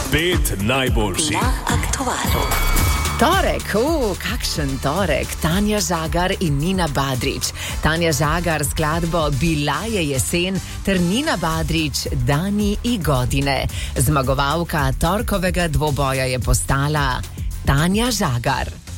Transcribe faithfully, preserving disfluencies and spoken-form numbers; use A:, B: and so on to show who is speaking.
A: Pet najboljših
B: na aktualu.
C: Torek, uh, kakšen torek, Tanja Žagar in Nina Badrić. Tanja Žagar skladbo Bila je jesen ter Nina Badrić Dani i godine. Zmagovalka torkovega dvoboja je postala Tanja Žagar.